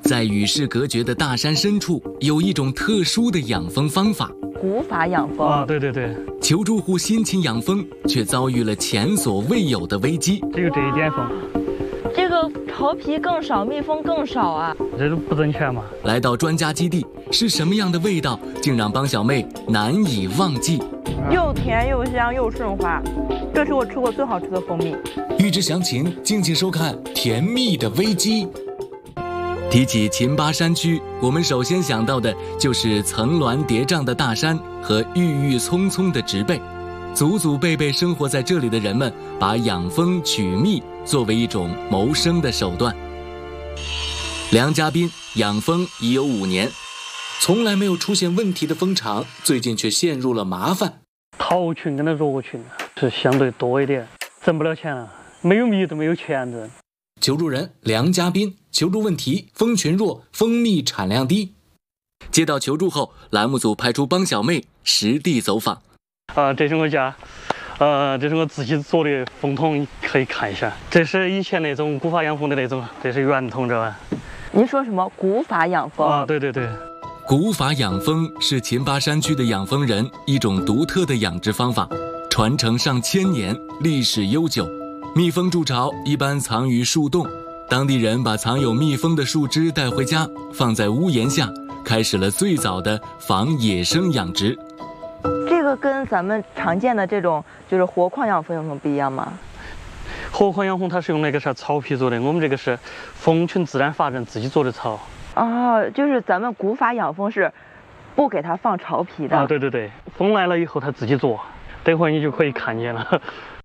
在与世隔绝的大山深处，有一种特殊的养蜂方法 ——古法养蜂。 啊，对对对。 求助户辛勤养蜂，却遭遇了前所未有的危机。 只有这一点蜂， 这个巢皮更少，蜜蜂更少啊！ 这都不挣钱嘛。 来到专家基地，是什么样的味道，竟让帮小妹难以忘记？ 又甜又香又顺滑，这是我吃过最好吃的蜂蜜。 欲知详情，敬请收看《甜蜜的危机》。提起秦巴山区，我们首先想到的就是层峦叠嶂的大山和郁郁葱葱的植被。祖祖辈辈生活在这里的人们，把养蜂取蜜作为一种谋生的手段。梁家斌养蜂已有5年，从来没有出现问题的蜂场，最近却陷入了麻烦。 桃群跟那弱群是相对多一点，挣不了钱啊，没有蜜都没有钱挣。 求助人梁家斌，求助问题：蜂群弱，蜂蜜产量低。接到求助后，栏目组派出帮小妹实地走访。 这是我家，这是我自己做的蜂桶，可以看一下。这是以前那种古法养蜂的那种，这是圆筒，知道吧？ 您说什么古法养蜂？ 啊，对对对。 古法养蜂是秦巴山区的养蜂人一种独特的养殖方法，传承上千年，历史悠久。蜜蜂筑巢一般藏于树洞，当地人把藏有蜜蜂的树枝带回家，放在屋檐下，开始了最早的防野生养殖。 这个跟咱们常见的这种就是活矿养蜂有什么不一样吗？ 活矿养蜂它是用那个草皮做的，我们这个是蜂群自然发展自己做的巢。 哦，就是咱们古法养蜂是不给它放巢皮的。 对对对，蜂来了以后它自己做，等会儿你就可以看见了。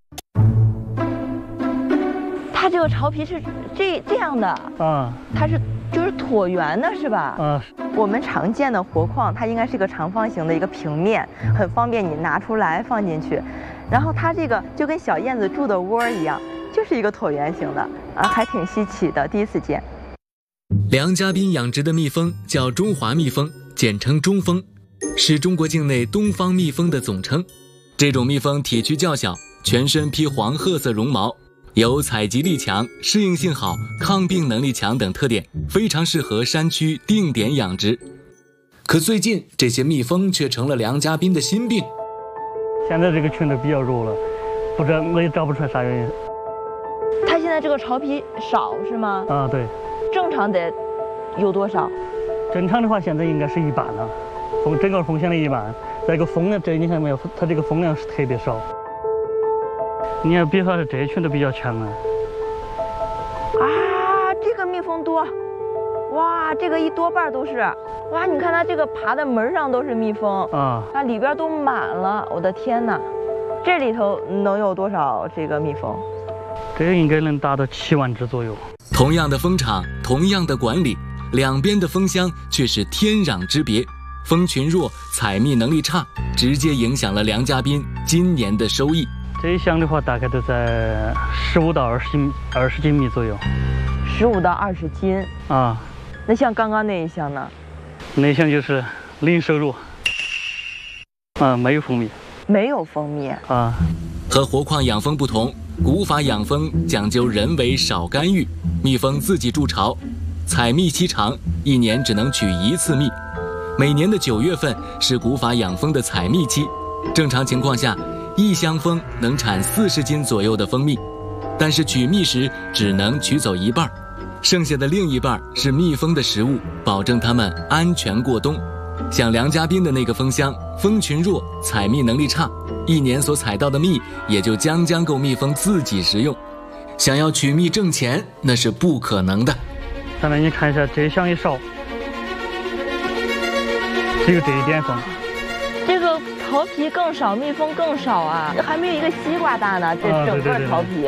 它这个巢皮是这样的啊， 它是就是椭圆的是吧？ 啊， 我们常见的活矿它应该是一个长方形的一个平面，很方便你拿出来放进去。然后它这个就跟小燕子住的窝一样，就是一个椭圆形的啊，还挺稀奇的，第一次见。 梁家斌养殖的蜜蜂叫中华蜜蜂，简称中蜂，是中国境内东方蜜蜂的总称。这种蜜蜂体躯较小，全身披黄褐色绒毛，有采集力强、适应性好、抗病能力强等特点，非常适合山区定点养殖。可最近这些蜜蜂却成了梁家斌的心病。 现在这个群都比较弱了，不知道我也找不出来啥原因。 它现在这个巢皮少是吗？ 啊，对。 正常得有多少？ 正常的话，现在应该是一半了，整个蜂箱的一半。再一个蜂量，这你看没有？它这个蜂量是特别少。你看，比方说这一群都比较强啊。 啊，这个蜜蜂多，哇，这个一多半都是。哇，你看它这个爬的门上都是蜜蜂啊，它里边都满了。我的天哪，这里头能有多少这个蜜蜂？ 这个应该能达到7万只左右。 同样的蜂场，同样的管理，两边的蜂箱却是天壤之别。蜂群弱，采蜜能力差，直接影响了梁家斌今年的收益。 这一箱的话，大概都在15到20斤蜜左右。 15到20斤啊。 那像刚刚那一箱呢？ 那一箱就是零收入。啊，没有蜂蜜。 没有蜂蜜啊。 和活矿养蜂不同，古法养蜂讲究人为少干预，蜜蜂自己筑巢，采蜜期长，1年只能取1次蜜。每年的9月份是古法养蜂的采蜜期，正常情况下，1箱蜂能产40斤左右的蜂蜜，但是取蜜时只能取走一半，剩下的另一半是蜜蜂的食物，保证它们安全过冬。像梁家斌的那个蜂箱，蜂群弱，采蜜能力差，1年所采到的蜜也就将够蜜蜂自己食用。想要取蜜挣钱，那是不可能的。 再来，你看一下这箱一勺，只有这一点蜂。 这个巢皮更少，蜜蜂更少啊，还没有一个西瓜大呢，这整个巢皮。